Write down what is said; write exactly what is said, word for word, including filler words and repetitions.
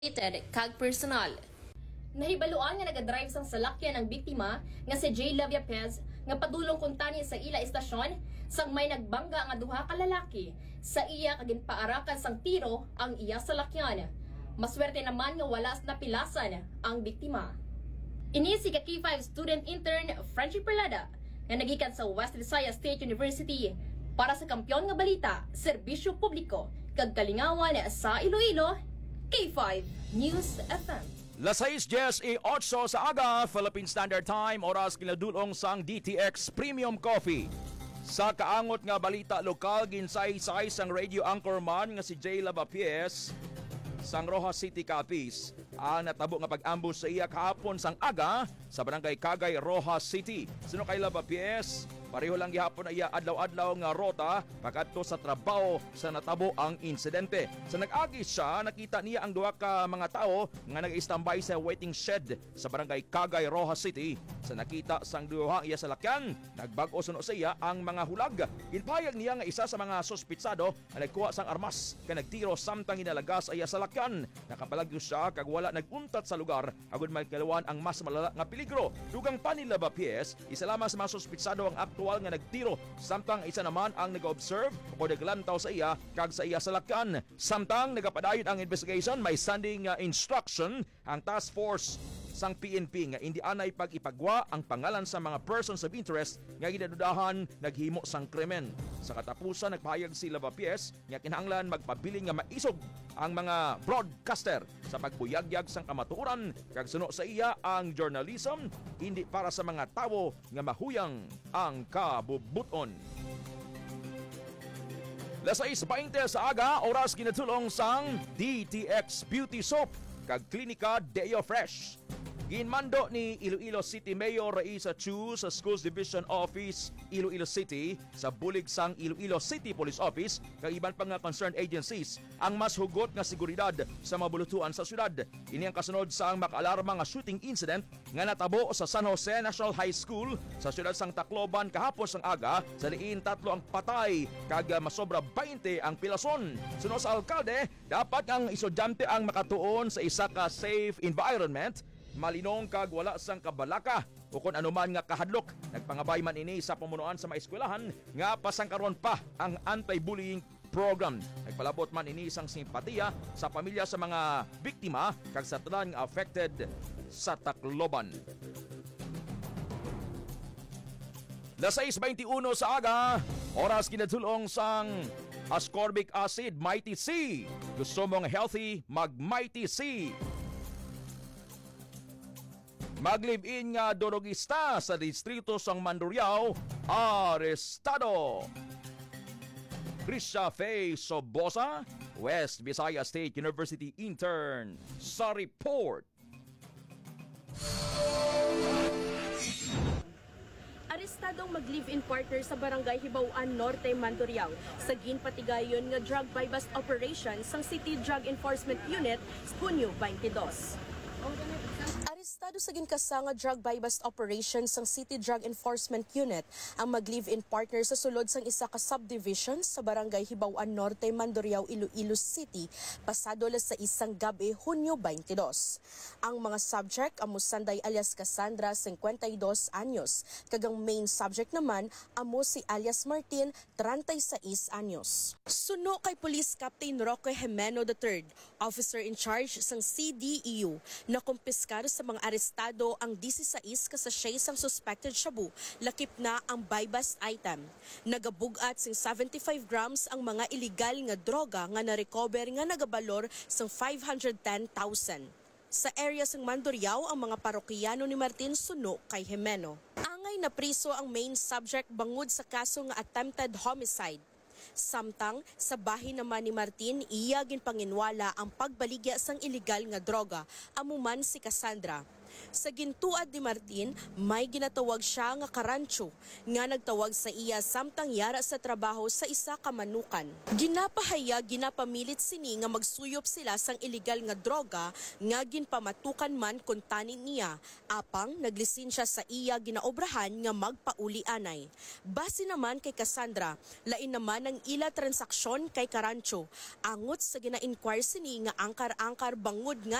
kag personal. Nahibaluan nga nagadrive sang salakyan ang biktima nga si J. Lavia Pez nga padulong kuntani sa ila istasyon sang may nagbangga nga duha ka lalaki sa iya kagin paarakan sang tiro ang iya salakyan. Maswerte naman nga wala napilasan ang biktima. Ini si K five student intern Friendship Perlada nga nagikan sa West Visayas State University para sa Kampiyon nga Balita, Serbisyo Publiko kag Kalingawan sa Iloilo, K five News F M. Las seis diez y ocho sa aga, Philippine Standard Time, oras kinadulong sang D T X Premium Coffee. Sa kaangot nga balita lokal, ginsay-say sang radio anchorman nga si J. Lavapies sang Rojas City, Capiz. Ang natabo nga pag-ambush sa iya kahapon sang aga sa barangay Cagay, Rojas City. Sino kay Lavapies? Pareho lang gihapon iya adlaw-adlaw nga rota pagkadto sa trabaho sa natabo ang insidente. Sa nag-agi siya, nakita niya ang duha ka mga tao nga nag-istambay sa waiting shed sa barangay Cagay, Rojas City. Sa nakita sang duha iya salakyan, nagbag-o suno sa iya ang mga hulag. Ginpayag niya nga isa sa mga suspitsado ang nagkuha sang armas kay nagtiro samtang inalagas iya salakyan. Nakapalagyo siya kag wala naguntat sa lugar agud magkalawan ang mas malala nga peligro. Dugang pa ni Lavapies, isa lamang sa mga suspitsado ang aktual nga nagtiro samtang isa naman ang nag-observe o naglantaw sa iya kag sa iya salakyan. Samtang nagapadayon ang investigation, may standing uh, instruction ang task force sang P N P nga hindi anay pag-ipagwa ang pangalan sa mga persons of interest nga ginadudahan naghimo sang krimen. Sa katapusan, nagpahayag si Lavapies nga kinahanglan magpabiling nga maisog ang mga broadcaster sa pagbuyagyag sang kamatuoran kag suno sa iya ang journalism hindi para sa mga tawo nga mahuyang ang kabubuton. Las seis veinte sa aga, oras ginatulong sang D T X Beauty Soap kag Klinika Deo Fresh. Ginmando ni Iloilo City Mayor Raisa Chu sa Schools Division Office Iloilo City sa bulig sang Iloilo City Police Office kag iban pang nga concerned agencies ang mas hugot nga seguridad sa mabulutuan sa syudad. Ini ang kasunod sa ang makaalarma nga shooting incident nga natabo sa San Jose National High School sa syudad sang Tacloban kahapon sang aga. Sa liin tatlo ang patay kag masobra bainte ang pilason. Suno sa alkalde, dapat ang estudyante ang makatuon sa isa ka safe environment, malinong kag wala sang kabalaka o kung anuman nga kahadlok. Nagpangabay man ini sa pamunuan sa mga eskwelahan nga pasangkaron pa ang anti-bullying program. Nagpalabot man ini isang simpatiya sa pamilya sa mga biktima kag sa tanan nga affected sa Tacloban. Las seis veintiuno sa aga, oras kinadulong sang ascorbic acid Mighty C. Gusto mong healthy, mag Mighty C. Mag-live-in nga dorogista sa distrito sang Mandurriao, arestado. Krisha Faye Sobosa, West Visayas State University intern, sa report. Arestadong mag-live-in partner sa Barangay Hibaw-an Norte, Mandurriao sa ginpatigayon nga drug buy-bust operation sang City Drug Enforcement Unit sa Hunyo twenty-two. Arestado sa ginkasa nga drug buy-bust operation sang City Drug Enforcement Unit ang mag-live-in partner sa sulod sang isa ka subdivision sa Barangay Hibaw-an Norte, Mandurriao, Iloilo City pasado las sa isang gabi, Hunyo twenty-two. Ang mga subject amo Sanday alias Cassandra, fifty-two anyos, kag ang main subject naman amo si alias Martin, thirty-six anyos. Suno kay Police Captain Roque Jimeno the third, officer in charge sang C D E U, na kumpiskar sa mga arestado ang sixteen ka sachet sang suspected shabu, lakip na ang buy-bust item. Nagabugat sing seventy-five grams ang mga illegal nga droga nga na-recover nga nagabalor sang five hundred ten thousand. Sa area sang Mandurriao, ang mga parokiyano ni Martin suno kay Jimeno. Angay na priso ang main subject bangod sa kaso nga attempted homicide. Samtang sa bahin naman ni Martin, iya ginpanginwala ang pagbaligya sang illegal nga droga, amuman si Cassandra. Sa gintuad ni Martin, may ginatawag siya nga karancho nga nagtawag sa iya samtang yara sa trabaho sa isa ka manukan. Ginapahaya ginapamilit sini nga magsuyop sila sang illegal nga droga nga ginpamatukan man kun tanin niya apang naglisensya sa iya ginaobrahan nga magpauli anay. Base naman kay Cassandra, lain naman ang ila transaksyon kay karancho angot sa gina-inquire sini nga angkar-angkar bangod nga